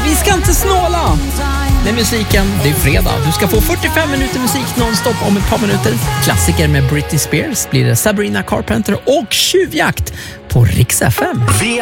Vi ska inte snåla med musiken. Det är fredag. Du ska få 45 minuter musik nonstop om ett par minuter. Klassiker med Britney Spears blir det Sabrina Carpenter och Tjuvjakt på Rix FM.